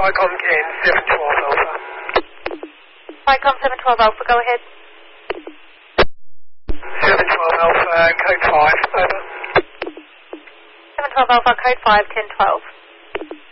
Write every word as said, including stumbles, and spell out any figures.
Vicom again, seven twelve Alpha. Vicom seven twelve Alpha, go ahead. seven twelve Alpha, code five, over. seven twelve Alpha, code five, ten twelve.